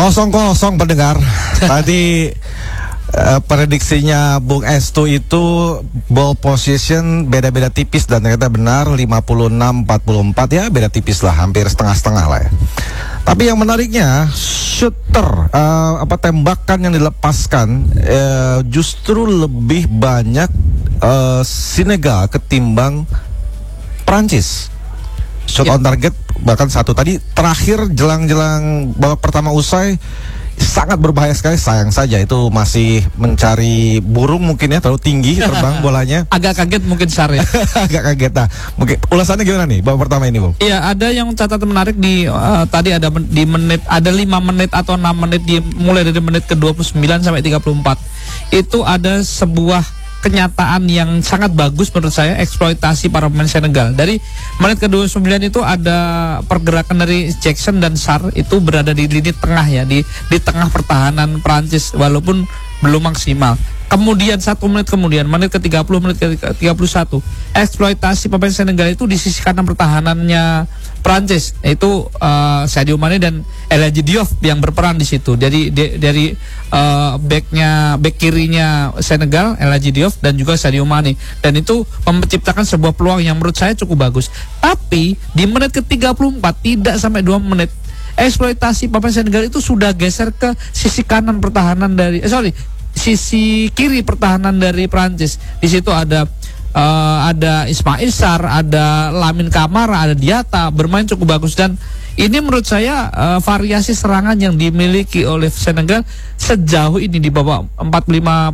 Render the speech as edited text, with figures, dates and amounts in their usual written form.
0-0 pendengar. Tadi prediksinya Bung Estu itu ball position beda-beda tipis dan ternyata benar 56-44 ya, beda tipis lah, hampir setengah-setengah lah ya. Tapi yang menariknya shooter tembakan yang dilepaskan justru lebih banyak Senegal ketimbang Prancis. Shot on target bahkan satu. Tadi terakhir jelang babak pertama usai sangat berbahaya sekali, sayang saja itu masih mencari burung mungkin ya, terlalu tinggi terbang bolanya. Agak kaget mungkin Sar ya. Agak kaget. Nah, mungkin ulasannya gimana nih babak pertama ini, Bung? Iya, ada yang catatan menarik di tadi ada di menit, ada 5 menit atau 6 menit mulai dari menit ke 29 sampai 34. Itu ada sebuah kenyataan yang sangat bagus menurut saya, eksploitasi para pemain Senegal. Dari menit ke-29 itu ada pergerakan dari Jackson dan Sarr itu berada di lini tengah ya, di tengah pertahanan Prancis walaupun belum maksimal. Kemudian 1 menit kemudian, menit ke-30, menit ke-31, eksploitasi pemain Senegal itu di sisi kanan pertahanannya Prancis, yaitu Sadio Mane dan El Hadji Diouf yang berperan di situ. Dari back kirinya Senegal, El Hadji Diouf dan juga Sadio Mane, dan itu menciptakan sebuah peluang yang menurut saya cukup bagus. Tapi di menit ke-34 tidak sampai 2 menit eksploitasi pemain Senegal itu sudah geser ke sisi kanan pertahanan dari sisi kiri pertahanan dari Prancis. Di situ ada Ismail Sarr, ada Lamine Camara, ada Diatta bermain cukup bagus, dan ini menurut saya variasi serangan yang dimiliki oleh Senegal sejauh ini di babak 45